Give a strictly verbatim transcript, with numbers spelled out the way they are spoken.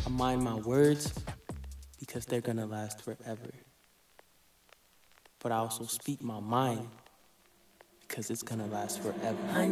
I mind my words because they're gonna last forever. But I also speak my mind because it's gonna last forever.